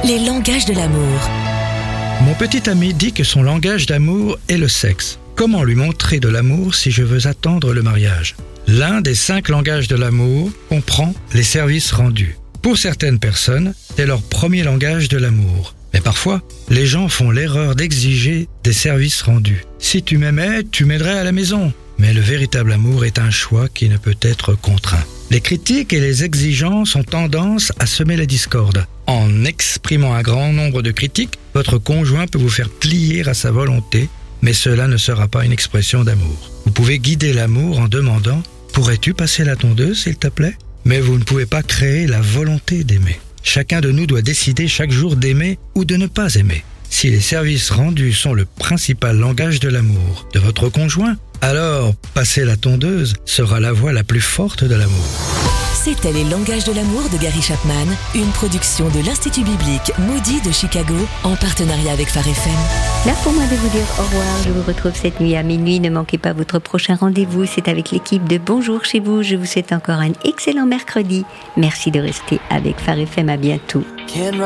Les langages de l'amour. Mon petit ami dit que son langage d'amour est le sexe. Comment lui montrer de l'amour si je veux attendre le mariage ? L'un des 5 langages de l'amour comprend les services rendus. Pour certaines personnes, c'est leur premier langage de l'amour. Mais parfois, les gens font l'erreur d'exiger des services rendus. Si tu m'aimais, tu m'aiderais à la maison. Mais le véritable amour est un choix qui ne peut être contraint. Les critiques et les exigences ont tendance à semer la discorde. En exprimant un grand nombre de critiques, votre conjoint peut vous faire plier à sa volonté, mais cela ne sera pas une expression d'amour. Vous pouvez guider l'amour en demandant « Pourrais-tu passer la tondeuse, s'il te plaît ?» Mais vous ne pouvez pas créer la volonté d'aimer. Chacun de nous doit décider chaque jour d'aimer ou de ne pas aimer. Si les services rendus sont le principal langage de l'amour de votre conjoint, alors passer la tondeuse sera la voie la plus forte de l'amour. C'était Les langages de l'amour de Gary Chapman, une production de l'Institut biblique Moody de Chicago en partenariat avec Phare FM. Là pour moi de vous dire au revoir, je vous retrouve cette nuit à minuit. Ne manquez pas votre prochain rendez-vous, c'est avec l'équipe de Bonjour chez vous. Je vous souhaite encore un excellent mercredi. Merci de rester avec Phare FM, à bientôt.